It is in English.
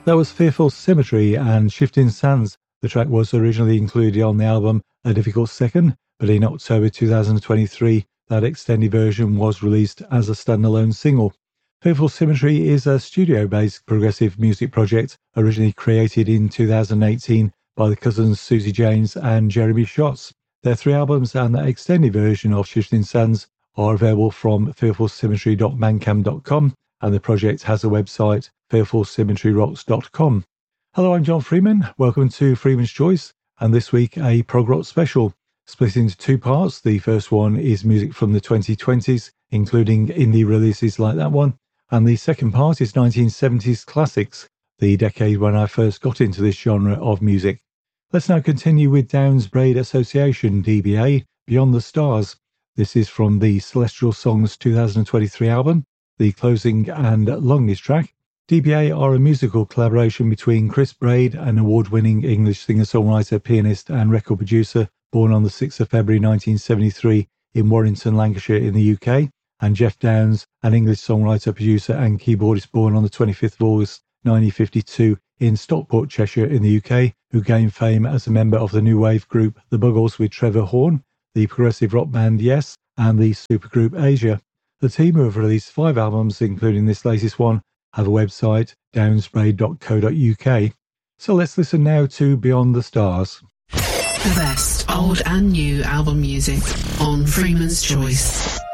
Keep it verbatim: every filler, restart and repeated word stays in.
That was Fearful Symmetry and Shifting Sands. The track was originally included on the album A Difficult Second, but in October two thousand twenty-three, that extended version was released as a standalone single. Fearful Symmetry is a studio-based progressive music project originally created in two thousand eighteen by the cousins Susie James and Jeremy Schatz. Their three albums and the extended version of Shifting Sands are available from fearful symmetry dot bandcamp dot com, and the project has a website, fearful symmetry rocks dot com. Hello, I'm John Freeman. Welcome to Freeman's Choice, and this week a prog rock special, split into two parts. The first one is music from the twenty twenties, including indie releases like that one, and the second part is nineteen seventies classics, the decade when I first got into this genre of music. Let's now continue with Downs Braid Association, D B A, Beyond the Stars. This is from the Celestial Songs two thousand twenty-three album, the closing and longest track. D B A are a musical collaboration between Chris Braid, an award-winning English singer-songwriter, pianist and record producer born on the sixth of February nineteen seventy-three in Warrington, Lancashire in the U K, and Jeff Downs, an English songwriter, producer and keyboardist born on the twenty-fifth of August nineteen fifty-two in Stockport, Cheshire in the U K, who gained fame as a member of the new wave group The Buggles with Trevor Horn, the progressive rock band Yes, and the supergroup Asia. The team, who have released five albums, including this latest one, have a website, downs braid dot co dot uk. So let's listen now to Beyond the Stars. The best old and new album music on Freeman's Choice.